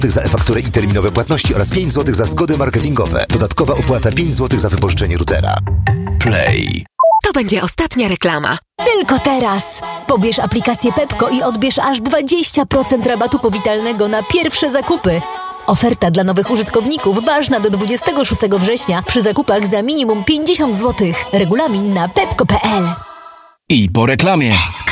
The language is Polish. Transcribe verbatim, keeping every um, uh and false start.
za e-fakturę i terminowe płatności oraz pięć złotych za zgody marketingowe. Dodatkowa opłata pięć złotych za wypożyczenie routera. Play. To będzie ostatnia reklama. Tylko teraz! Pobierz aplikację Pepko i odbierz aż dwadzieścia procent rabatu powitalnego na pierwsze zakupy. Oferta dla nowych użytkowników ważna do dwudziestego szóstego września przy zakupach za minimum pięćdziesiąt złotych. Regulamin na pepko kropka pe el. I po reklamie.